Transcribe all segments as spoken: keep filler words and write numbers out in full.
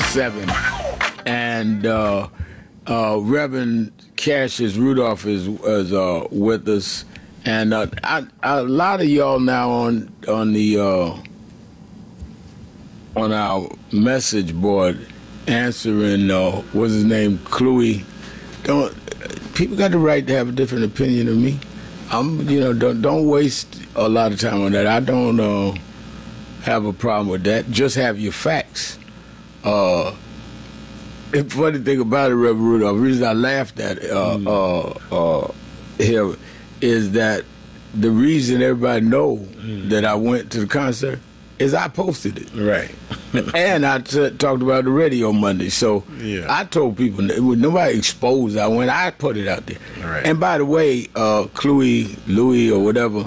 seven, and uh, uh, Reverend Cassius Rudolph is is uh, with us, and uh, I, I, a lot of y'all now on on the uh, on our message board answering uh, what's his name, Chloe. Don't people got the right to have a different opinion of me? I'm you know don't don't waste a lot of time on that. I don't uh, have a problem with that. Just have your facts. Uh, the funny thing about it, Reverend Rudolph, the reason I laughed at uh, mm. uh, uh, him is that the reason everybody know mm. that I went to the concert is I posted it. Right. And I t- talked about the radio Monday. So yeah. I told people, nobody exposed I went, I put it out there. Right. And by the way, uh, Chloe, Louis, or whatever,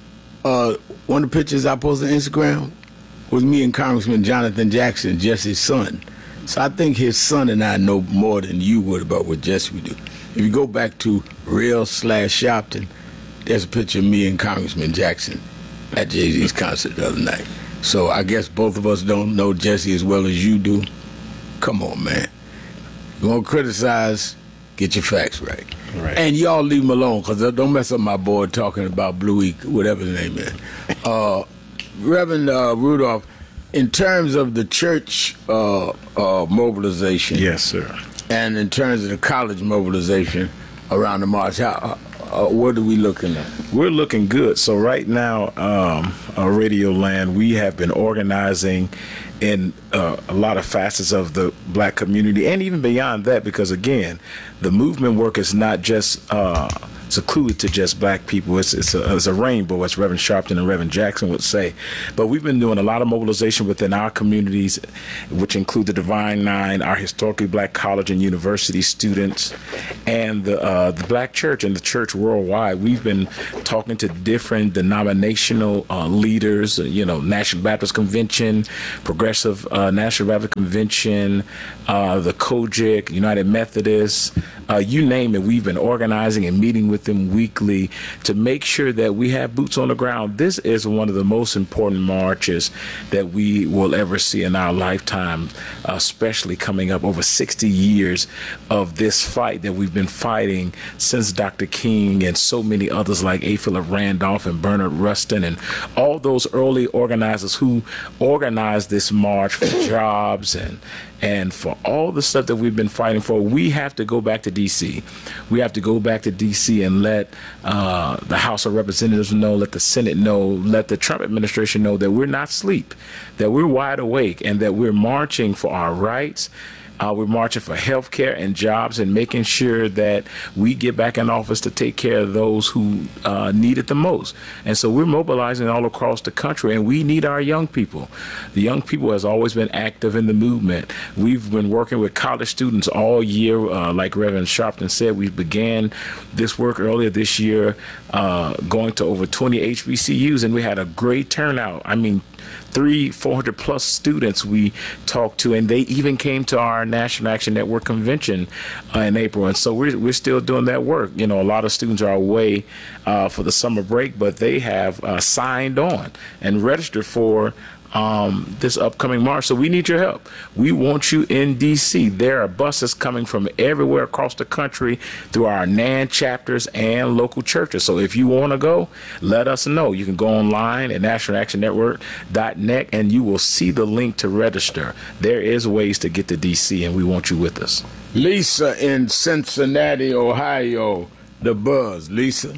uh, one of the pictures I posted on Instagram was me and Congressman Jonathan Jackson, Jesse's son. So I think his son and I know more than you would about what Jesse would do. If you go back to Real slash Shopton, there's a picture of me and Congressman Jackson at Jay-Z's concert the other night. So I guess both of us don't know Jesse as well as you do. Come on, man. You want to criticize, get your facts right. Right. And y'all leave him alone, because don't mess up my boy talking about Blue Week, whatever his name is. Uh, Reverend uh, Rudolph, in terms of the church uh, uh, mobilization, yes, sir, and in terms of the college mobilization around the march, how, uh, what are we looking at? We're looking good. So right now, um, uh, Radio Land, we have been organizing in uh, a lot of facets of the black community, and even beyond that, because again, the movement work is not just uh, secluded to just black people. It's, it's, a, it's a rainbow, as Reverend Sharpton and Reverend Jackson would say. But we've been doing a lot of mobilization within our communities, which include the Divine Nine, our historically black college and university students, and the, uh, the black church and the church worldwide. We've been talking to different denominational uh, leaders, you know, National Baptist Convention, Progressive uh, National Baptist Convention, uh, the Kojic, United Methodists, uh, you name it. We've been organizing and meeting with them weekly to make sure that we have boots on the ground. This is one of the most important marches that we will ever see in our lifetime, uh, especially coming up over sixty years of this fight that we've been fighting since Doctor King and so many others like A. Philip Randolph and Bernard Rustin and all those early organizers who organized this march for jobs and and for all the stuff that we've been fighting for. We have to go back to D C. We have to go back to D C and let uh, the House of Representatives know, let the Senate know, let the Trump administration know that we're not asleep, that we're wide awake, and that we're marching for our rights. Uh, we're marching for health care and jobs and making sure that we get back in office to take care of those who uh, need it the most. And so we're mobilizing all across the country, and we need our young people. The young people has always been active in the movement. We've been working with college students all year. Uh, like Reverend Sharpton said, we began this work earlier this year, uh, going to over twenty H B C Us, and we had a great turnout. I mean, three, four hundred plus students we talked to, and they even came to our National Action Network convention uh, in April. And so we're we're still doing that work. You know, a lot of students are away uh, for the summer break, but they have uh, signed on and registered for um, this upcoming march. So we need your help. We want you in D C. There are buses coming from everywhere across the country through our N A N chapters and local churches. So if you want to go, let us know. You can go online at national action network dot net and you will see the link to register. There is ways to get to D C, and we want you with us. Lisa in Cincinnati, Ohio, the buzz. Lisa.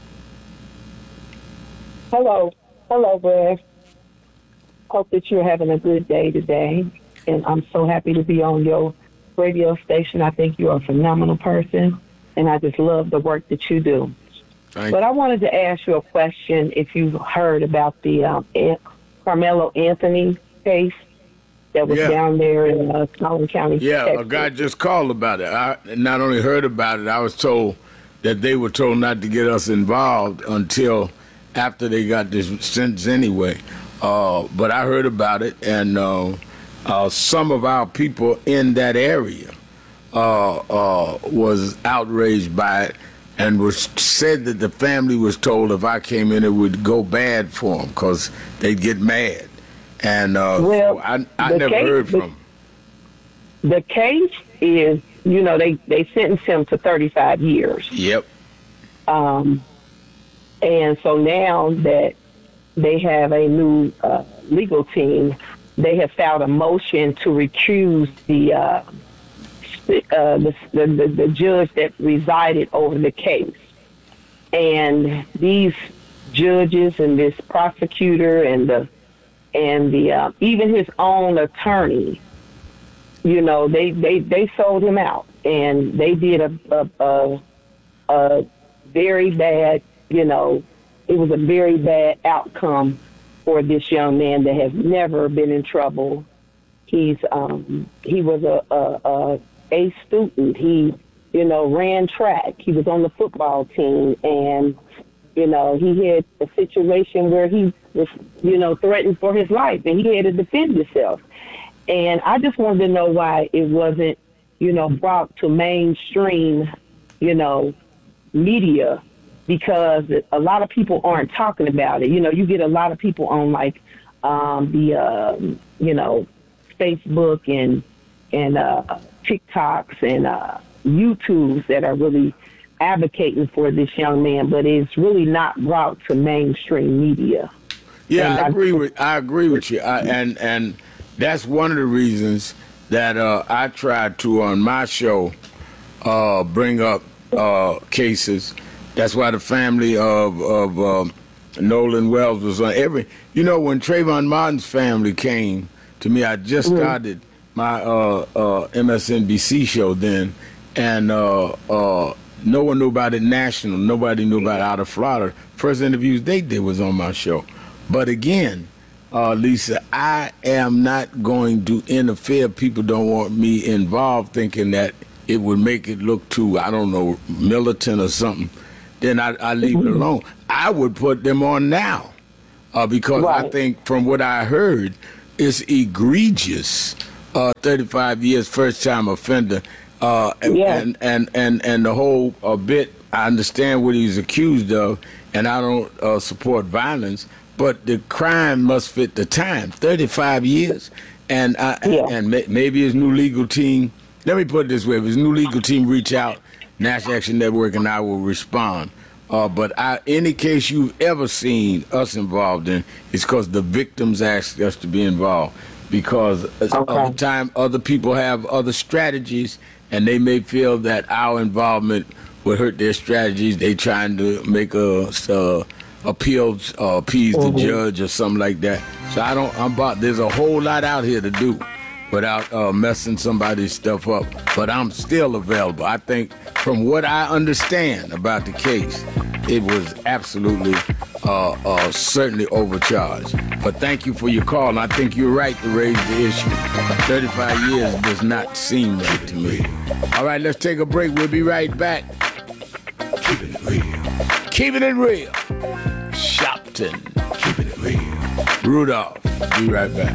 Hello. Hello, Brad. Hope that you're having a good day today. And I'm so happy to be on your radio station. I think you're a phenomenal person, and I just love the work that you do. Thank but I wanted to ask you a question if you've heard about the um, Carmelo Anthony case that was yeah. down there in uh, Collin County, Yeah, Texas. a guy just called about it. I not only heard about it, I was told that they were told not to get us involved until after they got this sentence anyway. Uh, but I heard about it, and uh, uh, some of our people in that area uh, uh, was outraged by it, and was said that the family was told if I came in, it would go bad for them because they'd get mad. And uh, well, so I, I never case, heard from the, them. the case is, you know, they, they sentenced him to thirty-five years. Yep. Um, and so now that they have a new uh, legal team, they have filed a motion to recuse the, uh, uh, the, the, the the judge that resided over the case. And these judges and this prosecutor and the and the uh, even his own attorney, you know, they, they, they sold him out, and they did a, a, a, a very bad, you know, it was a very bad outcome for this young man that has never been in trouble. He's um, he was a, a, a A student. He, you know, ran track. He was on the football team, and you know, he had a situation where he was, you know, threatened for his life, and he had to defend himself. And I just wanted to know why it wasn't, you know, brought to mainstream, you know, media, because a lot of people aren't talking about it. You know, you get a lot of people on like um, the, uh, you know, Facebook and and uh, TikToks and uh, YouTubes that are really advocating for this young man, but it's really not brought to mainstream media. Yeah, and I agree with I agree with you, I, and and that's one of the reasons that uh, I tried to on my show uh, bring up uh, cases. That's why the family of of um, Nolan Wells was on every. You know, when Trayvon Martin's family came to me, I just mm-hmm. started my uh, uh, M S N B C show then, and. Uh, uh, No one knew about it national. Nobody knew about it out of Florida. First interviews they did was on my show. But again, uh, Lisa, I am not going to interfere. People don't want me involved, thinking that it would make it look too, I don't know, militant or something. Then I, I leave it alone. I would put them on now uh, because right. I think from what I heard, it's egregious. Uh, thirty-five years, first-time offender. Uh, yeah. and, and, and, and the whole uh, bit, I understand what he's accused of, and I don't uh, support violence, but the crime must fit the time. thirty-five years, and I, yeah. and may, maybe his new legal team, let me put it this way, if his new legal team reach out, National Action Network and I will respond. Uh, but I, any case you've ever seen us involved in, it's because the victims asked us to be involved. Because okay. other time, other people have other strategies, and they may feel that our involvement would hurt their strategies. They trying to make a uh, appeal, uh, appease mm-hmm. the judge or something like that. So I don't. I'm about. There's a whole lot out here to do without uh, messing somebody's stuff up. But I'm still available. I think, from what I understand about the case, it was absolutely, uh, uh, certainly overcharged. But thank you for your call, and I think you're right to raise the issue. thirty-five years does not seem right to me. All right, let's take a break. We'll be right back. Keeping it real. Keeping it real. Shopton. Keeping it real. Rudolph. Be right back.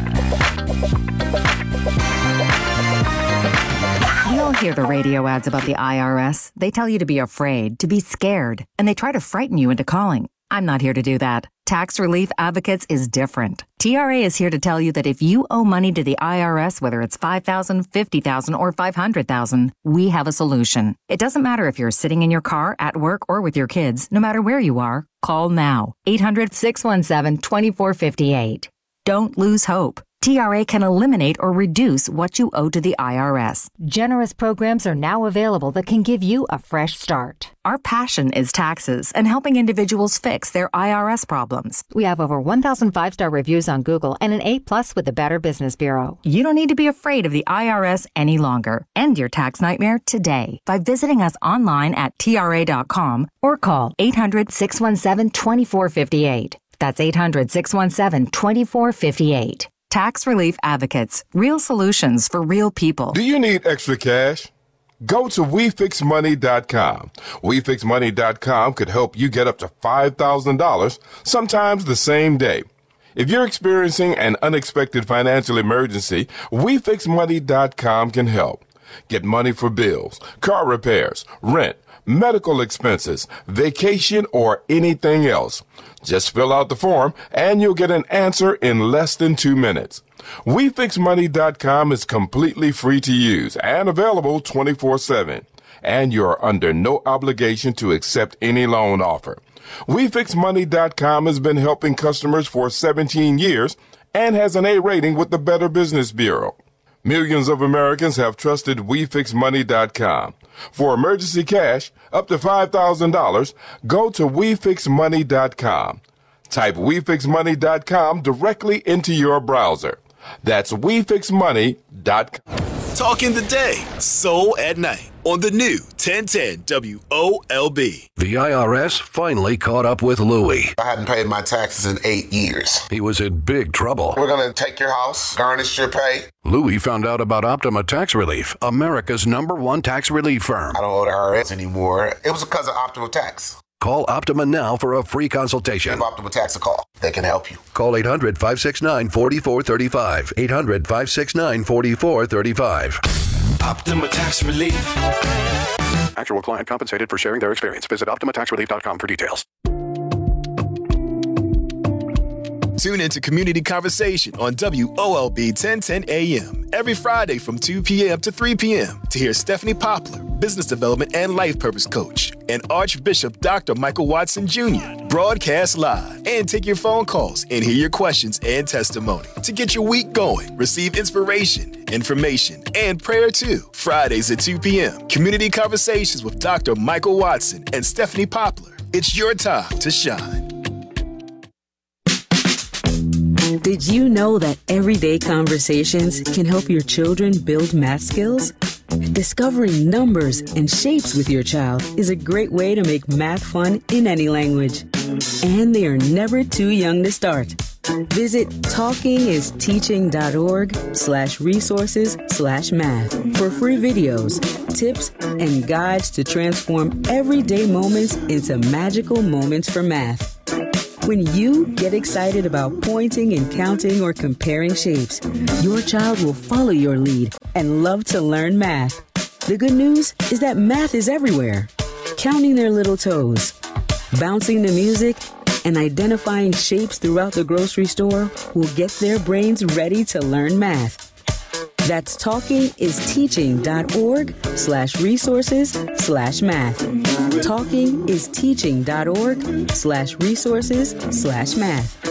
We all hear the radio ads about the I R S. They tell you to be afraid, to be scared, and they try to frighten you into calling. I'm not here to do that. Tax Relief Advocates is different. T R A is here to tell you that if you owe money to the I R S, whether it's five thousand dollars, fifty thousand dollars, or five hundred thousand dollars, we have a solution. It doesn't matter if you're sitting in your car, at work, or with your kids. No matter where you are, call now. eight hundred, six one seven, two four five eight. Don't lose hope. T R A can eliminate or reduce what you owe to the I R S. Generous programs are now available that can give you a fresh start. Our passion is taxes and helping individuals fix their I R S problems. We have over one thousand five-star reviews on Google and an A plus with the Better Business Bureau. You don't need to be afraid of the I R S any longer. End your tax nightmare today by visiting us online at T R A dot com or call eight hundred, six one seven, two four five eight. That's eight hundred, six one seven, two four five eight. Tax Relief Advocates. Real solutions for real people. Do you need extra cash? Go to we fix money dot com. we fix money dot com could help you get up to five thousand dollars, sometimes the same day. If you're experiencing an unexpected financial emergency, we fix money dot com can help. Get money for bills, car repairs, rent, medical expenses, vacation, or anything else. Just fill out the form and you'll get an answer in less than two minutes. We Fix Money dot com is completely free to use and available twenty-four seven. And you're under no obligation to accept any loan offer. We Fix Money dot com has been helping customers for seventeen years and has an A rating with the Better Business Bureau. Millions of Americans have trusted We Fix Money dot com. For emergency cash up to five thousand dollars, go to We Fix Money dot com. Type We Fix Money dot com directly into your browser. That's We Fix Money dot com. Talking the day, soul at night on the new ten ten W O L B. The I R S finally caught up with Louie. I hadn't paid my taxes in eight years. He was in big trouble. We're going to take your house, garnish your pay. Louie found out about Optima Tax Relief, America's number one tax relief firm. I don't owe the I R S anymore. It was because of Optima Tax. Call Optima now for a free consultation. Give Optima Tax a call. They can help you. Call eight hundred, five six nine, four four three five. eight hundred, five six nine, four four three five. Optima Tax Relief. Actual client compensated for sharing their experience. Visit Optima Tax Relief dot com for details. Tune into Community Conversation on W O L B ten ten A M every Friday from two p.m. to three p.m. to hear Stephanie Poplar, business development and life purpose coach, and Archbishop Doctor Michael Watson Junior broadcast live and take your phone calls and hear your questions and testimony to get your week going. Receive inspiration, information, and prayer too. Fridays at two p.m. Community Conversations with Doctor Michael Watson and Stephanie Poplar. It's your time to shine. Did you know that everyday conversations can help your children build math skills? Discovering numbers and shapes with your child is a great way to make math fun in any language. And they are never too young to start. Visit talkingisteaching.org slash resources slash math for free videos, tips, and guides to transform everyday moments into magical moments for math. When you get excited about pointing and counting or comparing shapes, your child will follow your lead and love to learn math. The good news is that math is everywhere. Counting their little toes, bouncing to music, and identifying shapes throughout the grocery store will get their brains ready to learn math. That's talkingisteaching.org slash resources slash math. Talkingisteaching.org slash resources slash math.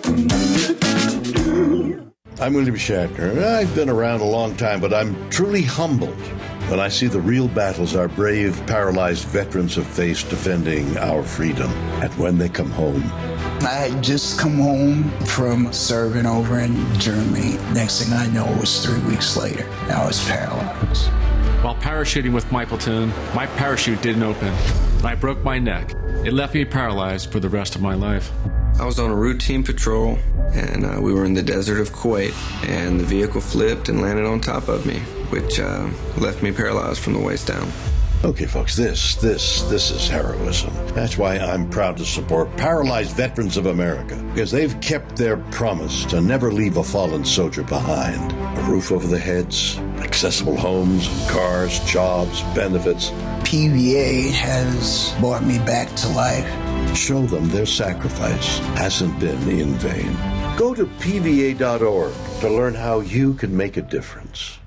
I'm William Shatner. I've been around a long time, but I'm truly humbled when I see the real battles our brave, paralyzed veterans have faced defending our freedom. And when they come home, I had just come home from serving over in Germany. Next thing I know, it was three weeks later. I was paralyzed. While parachuting with my platoon, my parachute didn't open, and I broke my neck. It left me paralyzed for the rest of my life. I was on a routine patrol, and uh, we were in the desert of Kuwait, and the vehicle flipped and landed on top of me, which uh, left me paralyzed from the waist down. Okay, folks, this, this, this is heroism. That's why I'm proud to support Paralyzed Veterans of America, because they've kept their promise to never leave a fallen soldier behind. A roof over their heads, accessible homes, cars, jobs, benefits. P V A has brought me back to life. Show them their sacrifice hasn't been in vain. Go to P V A dot org to learn how you can make a difference.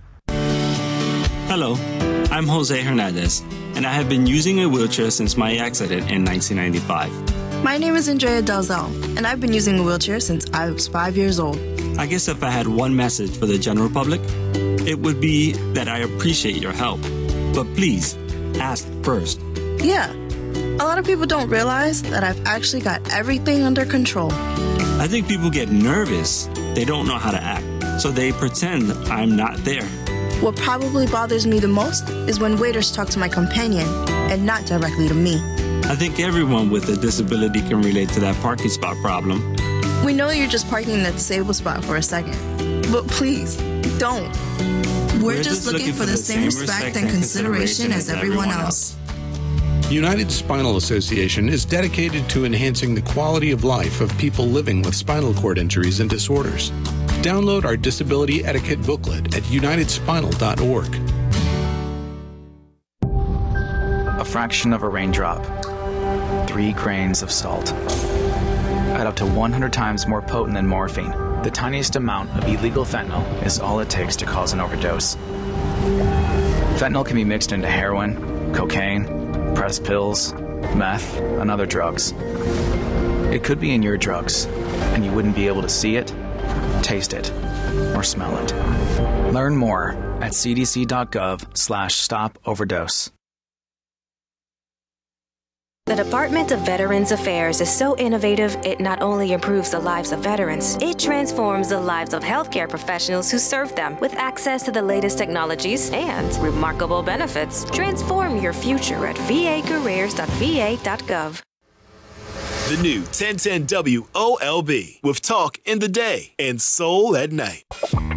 Hello. I'm Jose Hernandez, and I have been using a wheelchair since my accident in nineteen ninety-five. My name is Andrea Dalzell, and I've been using a wheelchair since I was five years old. I guess if I had one message for the general public, it would be that I appreciate your help. But please, ask first. Yeah, a lot of people don't realize that I've actually got everything under control. I think people get nervous. They don't know how to act, so they pretend I'm not there. What probably bothers me the most is when waiters talk to my companion and not directly to me. I think everyone with a disability can relate to that parking spot problem. We know you're just parking in the disabled spot for a second, but please, don't. We're, We're just, just looking, looking for the same respect and consideration as everyone else. United Spinal Association is dedicated to enhancing the quality of life of people living with spinal cord injuries and disorders. Download our disability etiquette booklet at united spinal dot org. fraction of a raindrop. Three grains of salt. At up to one hundred times more potent than morphine, the tiniest amount of illegal fentanyl is all it takes to cause an overdose. Fentanyl can be mixed into heroin, cocaine, pressed pills, meth, and other drugs. It could be in your drugs, and you wouldn't be able to see it, taste it, or smell it. Learn more at cdc.gov slash stop overdose. The Department of Veterans Affairs is so innovative, it not only improves the lives of veterans, it transforms the lives of healthcare professionals who serve them with access to the latest technologies and remarkable benefits. Transform your future at v a careers dot v a dot gov. The new ten ten W O L B with talk in the day and soul at night.